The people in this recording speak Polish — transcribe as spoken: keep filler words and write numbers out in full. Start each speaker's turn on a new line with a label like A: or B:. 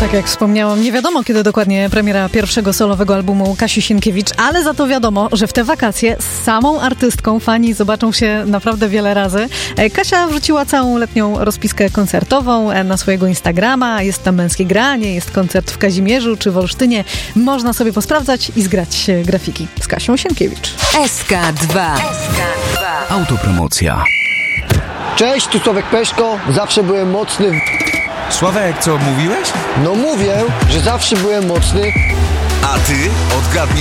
A: Tak jak wspomniałam, nie wiadomo kiedy dokładnie premiera pierwszego solowego albumu Kasi Sienkiewicz, ale za to wiadomo, że w te wakacje z samą artystką fani zobaczą się naprawdę wiele razy. Kasia wrzuciła całą letnią rozpiskę koncertową na swojego Instagrama. Jest tam męskie granie, jest koncert w Kazimierzu czy w Olsztynie. Można sobie posprawdzać i zgrać grafiki z Kasią Sienkiewicz.
B: S K dwa.
C: Autopromocja.
D: Cześć, tu Sławek Peszko. Zawsze byłem mocny w...
E: Sławek, co mówiłeś?
D: No mówię, że zawsze byłem mocny.
F: A ty odgadnij